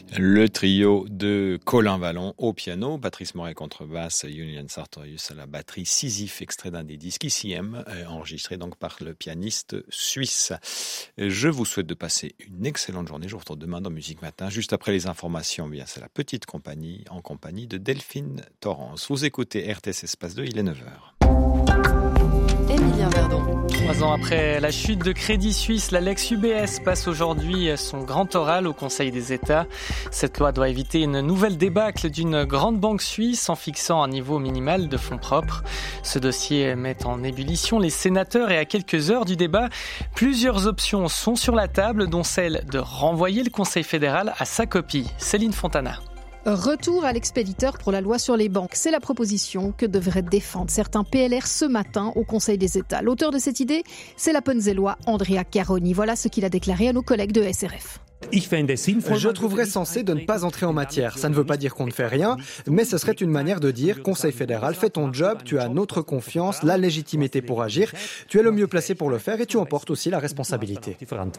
Le trio de Colin Vallon au piano, Patrice Moret contrebasse, Julian Sartorius à la batterie, Sisyphe, extrait d'un des disques Ici M, enregistré donc par le pianiste suisse. Je vous souhaite de passer une excellente journée. Je vous retrouve demain dans Musique Matin. Juste après les informations, bien c'est la petite compagnie en compagnie de Delphine Torrance. Vous écoutez RTS Espace 2, il est 9h. Emilien Verdon. 3 ans après la chute de Crédit Suisse, la Lex UBS passe aujourd'hui son grand oral au Conseil des États. Cette loi doit éviter une nouvelle débâcle d'une grande banque suisse en fixant un niveau minimal de fonds propres. Ce dossier met en ébullition les sénateurs et à quelques heures du débat, plusieurs options sont sur la table, dont celle de renvoyer le Conseil fédéral à sa copie. Céline Fontana. Retour à l'expéditeur pour la loi sur les banques. C'est la proposition que devraient défendre certains PLR ce matin au Conseil des États. L'auteur de cette idée, c'est la Ponzellois Andrea Caroni. Voilà ce qu'il a déclaré à nos collègues de SRF. Je trouverais sensé de ne pas entrer en matière. Ça ne veut pas dire qu'on ne fait rien, mais ce serait une manière de dire « Conseil fédéral, fais ton job, tu as notre confiance, la légitimité pour agir, tu es le mieux placé pour le faire et tu emportes aussi la responsabilité. »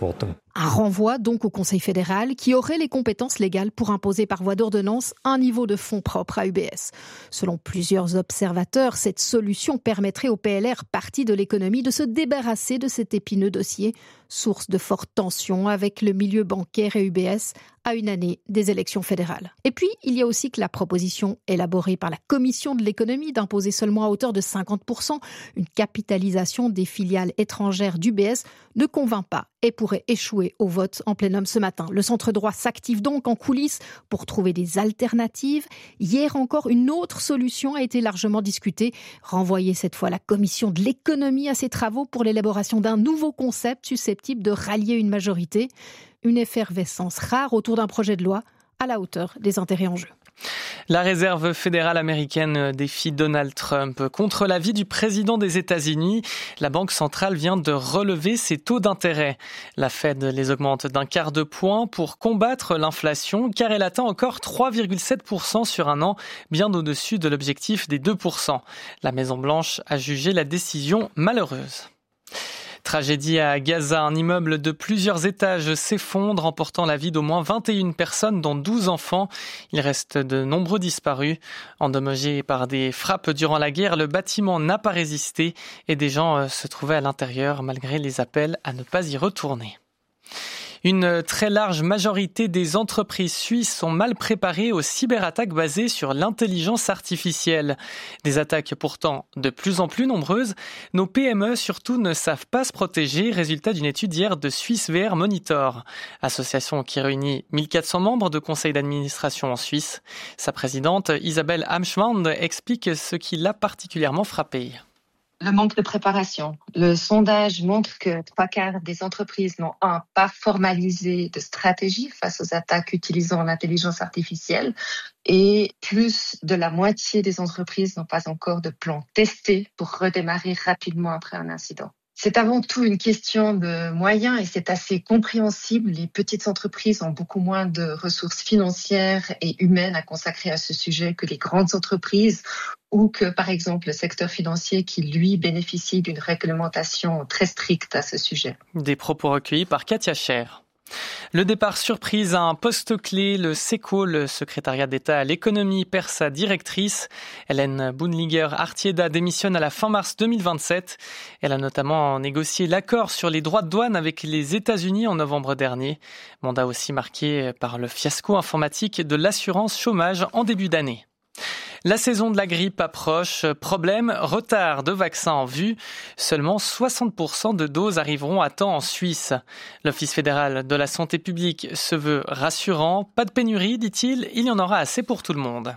Un renvoi donc au Conseil fédéral qui aurait les compétences légales pour imposer par voie d'ordonnance un niveau de fonds propre à UBS. Selon plusieurs observateurs, cette solution permettrait au PLR, parti de l'économie, de se débarrasser de cet épineux dossier, source de fortes tensions avec le milieu bancaire et UBS à une année des élections fédérales. Et puis, il y a aussi que la proposition élaborée par la Commission de l'économie d'imposer seulement à hauteur de 50% une capitalisation des filiales étrangères d'UBS ne convainc pas et pourrait échouer au vote en plénum ce matin. Le centre droit s'active donc en coulisses pour trouver des alternatives. Hier encore, une autre solution a été largement discutée. Renvoyer cette fois la Commission de l'économie à ses travaux pour l'élaboration d'un nouveau concept susceptible de rallier une majorité. Une effervescence rare autour d'un projet de loi à la hauteur des intérêts en jeu. La réserve fédérale américaine défie Donald Trump. Contre l'avis du président des États-Unis, la Banque centrale vient de relever ses taux d'intérêt. La Fed les augmente d'un quart de point pour combattre l'inflation, car elle atteint encore 3,7% sur un an, bien au-dessus de l'objectif des 2%. La Maison-Blanche a jugé la décision malheureuse. Tragédie à Gaza, un immeuble de plusieurs étages s'effondre, emportant la vie d'au moins 21 personnes, dont 12 enfants. Il reste de nombreux disparus. Endommagé par des frappes durant la guerre, le bâtiment n'a pas résisté et des gens se trouvaient à l'intérieur malgré les appels à ne pas y retourner. Une très large majorité des entreprises suisses sont mal préparées aux cyberattaques basées sur l'intelligence artificielle. Des attaques pourtant de plus en plus nombreuses. Nos PME surtout ne savent pas se protéger, résultat d'une étude hier de Swiss VR Monitor, association qui réunit 1400 membres de conseil d'administration en Suisse. Sa présidente Isabelle Amschwand explique ce qui l'a particulièrement frappée. Le manque de préparation. Le sondage montre que 3/4 des entreprises n'ont pas formalisé de stratégie face aux attaques utilisant l'intelligence artificielle et plus de la moitié des entreprises n'ont pas encore de plan testé pour redémarrer rapidement après un incident. C'est avant tout une question de moyens et c'est assez compréhensible. Les petites entreprises ont beaucoup moins de ressources financières et humaines à consacrer à ce sujet que les grandes entreprises ou que, par exemple, le secteur financier qui, lui, bénéficie d'une réglementation très stricte à ce sujet. Des propos recueillis par Katia Scher. Le départ surprise à un poste clé, le SECO, le secrétariat d'État à l'économie, perd sa directrice. Hélène Bounliger-Artieda démissionne à la fin mars 2027. Elle a notamment négocié l'accord sur les droits de douane avec les États-Unis en novembre dernier. Mandat aussi marqué par le fiasco informatique de l'assurance chômage en début d'année. La saison de la grippe approche. Problème, retard de vaccins en vue. Seulement 60% de doses arriveront à temps en Suisse. L'Office fédéral de la santé publique se veut rassurant. Pas de pénurie, dit-il, il y en aura assez pour tout le monde.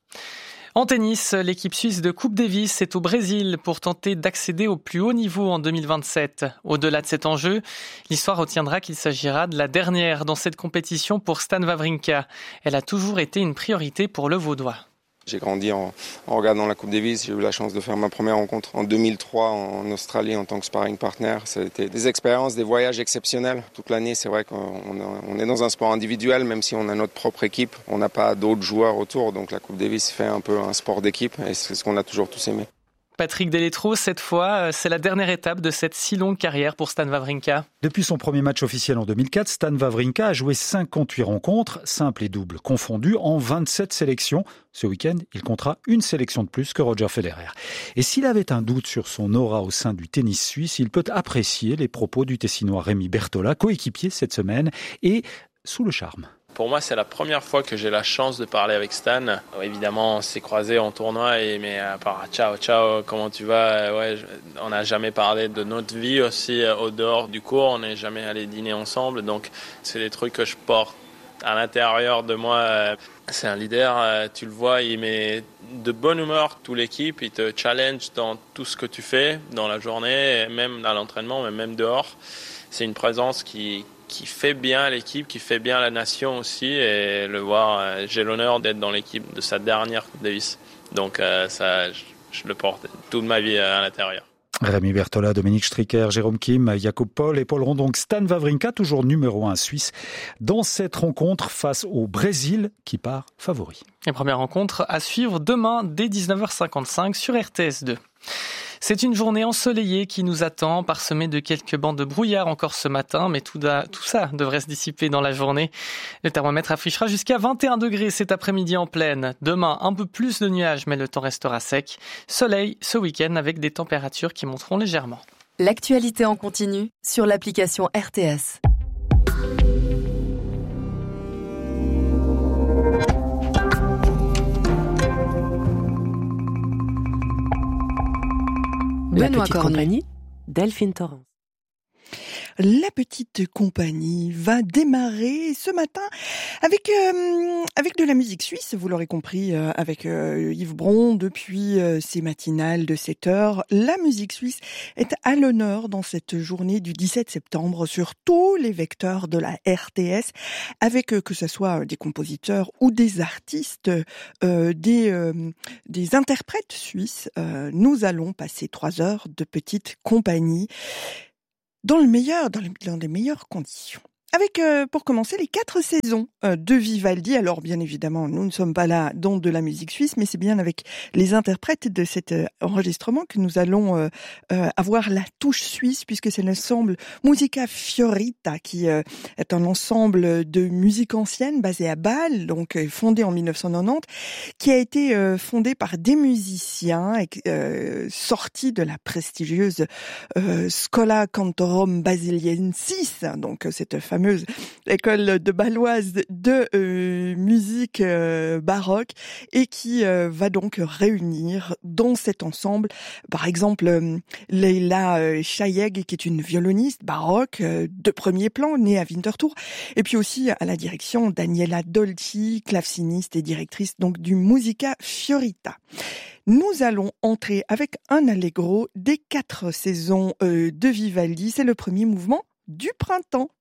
En tennis, l'équipe suisse de Coupe Davis est au Brésil pour tenter d'accéder au plus haut niveau en 2027. Au-delà de cet enjeu, l'histoire retiendra qu'il s'agira de la dernière dans cette compétition pour Stan Wawrinka. Elle a toujours été une priorité pour le Vaudois. J'ai grandi en regardant la Coupe Davis. J'ai eu la chance de faire ma première rencontre en 2003 en Australie en tant que sparring partner. Ça a été des expériences, des voyages exceptionnels. Toute l'année, c'est vrai qu'on est dans un sport individuel, même si on a notre propre équipe. On n'a pas d'autres joueurs autour, donc la Coupe Davis fait un peu un sport d'équipe et c'est ce qu'on a toujours tous aimé. Patrick Deletro, cette fois, c'est la dernière étape de cette si longue carrière pour Stan Wawrinka. Depuis son premier match officiel en 2004, Stan Wawrinka a joué 58 rencontres, simples et doubles confondus, en 27 sélections. Ce week-end, il comptera une sélection de plus que Roger Federer. Et s'il avait un doute sur son aura au sein du tennis suisse, il peut apprécier les propos du Tessinois Rémi Bertola, coéquipier cette semaine, et sous le charme. Pour moi, c'est la première fois que j'ai la chance de parler avec Stan. Évidemment, on s'est croisés en tournoi, mais à part ciao, comment tu vas? On n'a jamais parlé de notre vie aussi au dehors du cours. On n'est jamais allé dîner ensemble. Donc, c'est des trucs que je porte à l'intérieur de moi. C'est un leader, tu le vois, il met de bonne humeur toute l'équipe. Il te challenge dans tout ce que tu fais dans la journée, même à l'entraînement, mais même dehors. C'est une présence qui fait bien l'équipe, qui fait bien la nation aussi, et le voir, j'ai l'honneur d'être dans l'équipe de sa dernière Coupe Davis. Donc ça, je le porte toute ma vie à l'intérieur. Rémi Bertola, Dominique Stricker, Jérôme Kim, Jakob Poll épauleront donc Stan Wawrinka, toujours numéro 1 suisse, dans cette rencontre face au Brésil qui part favori. Les premières rencontres à suivre demain dès 19h55 sur RTS2. C'est une journée ensoleillée qui nous attend, parsemée de quelques bancs de brouillard encore ce matin, mais tout ça devrait se dissiper dans la journée. Le thermomètre affichera jusqu'à 21 degrés cet après-midi en plaine. Demain, un peu plus de nuages, mais le temps restera sec. Soleil ce week-end avec des températures qui monteront légèrement. L'actualité en continu sur l'application RTS. Benoît Cornu, Delphine Torrens. La petite compagnie va démarrer ce matin avec de la musique suisse, vous l'aurez compris, avec Yves Bron depuis ses matinales de 7h. La musique suisse est à l'honneur dans cette journée du 17 septembre sur tous les vecteurs de la RTS, avec que ce soit des compositeurs ou des artistes, des interprètes suisses. Nous allons passer 3 heures de petite compagnie dans les meilleures conditions. Avec, pour commencer, les 4 saisons de Vivaldi. Alors, bien évidemment, nous ne sommes pas là dans de la musique suisse, mais c'est bien avec les interprètes de cet enregistrement que nous allons avoir la touche suisse, puisque c'est l'ensemble Musica Fiorita, qui est un ensemble de musique ancienne basé à Bâle, donc fondé en 1990, qui a été fondé par des musiciens sortis de la prestigieuse Schola Cantorum Basiliensis, donc cette fameuse école de bâloise de musique baroque, et qui va donc réunir dans cet ensemble, par exemple, Leila Chayeg, qui est une violoniste baroque de premier plan, née à Winterthur, et puis aussi à la direction Daniela Dolci, claveciniste et directrice donc du Musica Fiorita. Nous allons entrer avec un allegro des 4 saisons de Vivaldi. C'est le premier mouvement du printemps.